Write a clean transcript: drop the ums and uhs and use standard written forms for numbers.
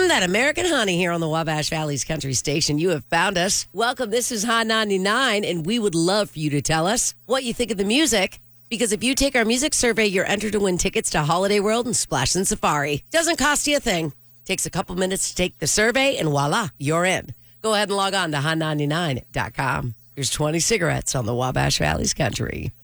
that American honey here on the Wabash Valley's Country Station. You have found us. Welcome. This is Hot 99, and we would love for you to tell us what you think of the music. Because if you take our music survey, you're entered to win tickets to Holiday World and Splash and Safari. Doesn't cost you a thing. Takes a couple minutes to take the survey, and voila, you're in. Go ahead and log on to hot99.com. Here's 20 cigarettes on the Wabash Valley's Country.